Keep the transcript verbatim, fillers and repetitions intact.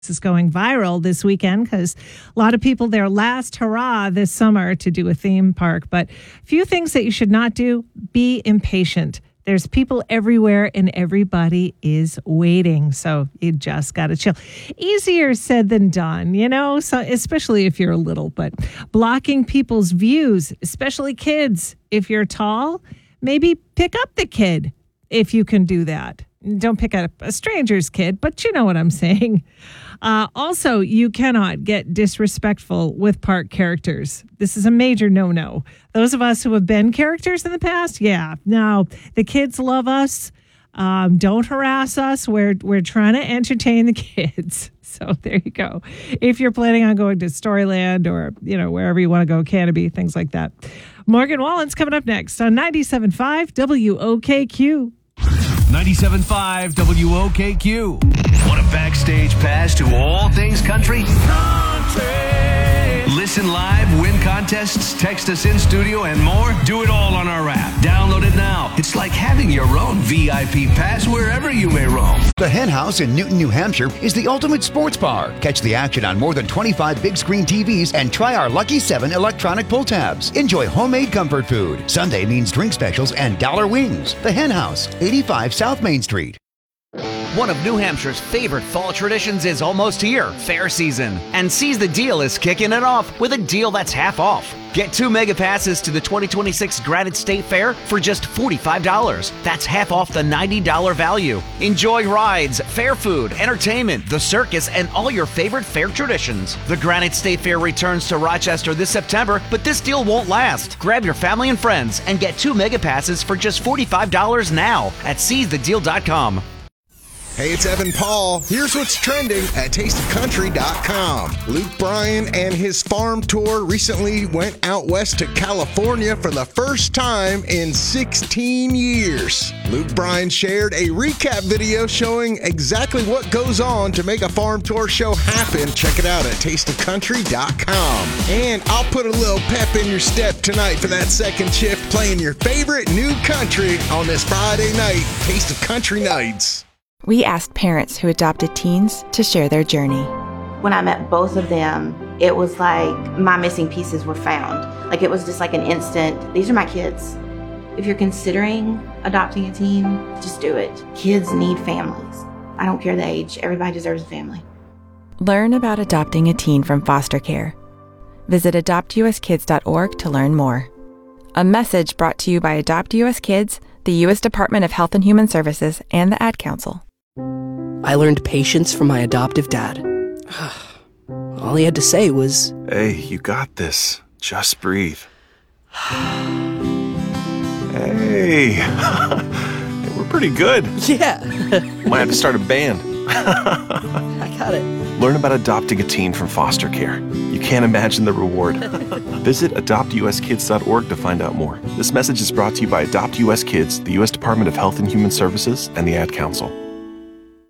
This is going viral this weekend because a lot of people, their last hurrah this summer to do a theme park. But a few things that you should not do: be impatient. There's people everywhere and everybody is waiting. So you just got to chill. Easier said than done, you know, so especially if you're little. But blocking people's views, especially kids. If you're tall, maybe pick up the kid if you can do that. Don't pick up a stranger's kid, but you know what I'm saying. Uh, also, you cannot get disrespectful with park characters. This is a major no-no. Those of us who have been characters in the past, yeah. No, the kids love us. Um, don't harass us. We're we're trying to entertain the kids. So there you go. If you're planning on going to Storyland or, you know, wherever you want to go, Canopy, things like that. Morgan Wallen's coming up next on ninety-seven point five W O K Q. ninety-seven point five W O K Q. Want a backstage pass to all things country? Country! Listen live, win contests, text us in studio, and more? Do it all on our app. Download it now. It's like having your own V I P pass wherever you may roam. The Hen House in Newton, New Hampshire is the ultimate sports bar. Catch the action on more than twenty-five big screen T Vs and try our Lucky seven electronic pull tabs. Enjoy homemade comfort food. Sunday means drink specials and dollar wings. The Hen House, eighty-five South Main Street. One of New Hampshire's favorite fall traditions is almost here, fair season. And Seize the Deal is kicking it off with a deal that's half off. Get two mega passes to the twenty twenty-six Granite State Fair for just forty-five dollars. That's half off the ninety dollars value. Enjoy rides, fair food, entertainment, the circus, and all your favorite fair traditions. The Granite State Fair returns to Rochester this September, but this deal won't last. Grab your family and friends and get two mega passes for just forty-five dollars now at seize the deal dot com. Hey, it's Evan Paul. Here's what's trending at taste of country dot com. Luke Bryan and his farm tour recently went out west to California for the first time in sixteen years. Luke Bryan shared a recap video showing exactly what goes on to make a farm tour show happen. Check it out at taste of country dot com. And I'll put a little pep in your step tonight for that second shift, playing your favorite new country on this Friday night, Taste of Country Nights. We asked parents who adopted teens to share their journey. When I met both of them, it was like my missing pieces were found. Like it was just like an instant, these are my kids. If you're considering adopting a teen, just do it. Kids need families. I don't care the age, everybody deserves a family. Learn about adopting a teen from foster care. Visit adopt u s kids dot org to learn more. A message brought to you by Adopt U S Kids, the U S Department of Health and Human Services, and the Ad Council. I learned patience from my adoptive dad. All he had to say was, "Hey, you got this. Just breathe." Hey, we're pretty good. Yeah. Might have to start a band. I got it. Learn about adopting a teen from foster care. You can't imagine the reward. Visit adopt u s kids dot org to find out more. This message is brought to you by Adopt U S Kids, the U S Department of Health and Human Services, and the Ad Council.